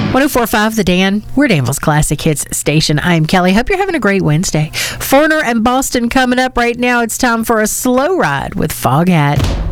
1045 The Dan. We're Danville's Classic Hits station. I'm Kelly. Hope you're having a great Wednesday. Foreigner and Boston coming up right now. It's time for a slow ride with Foghat.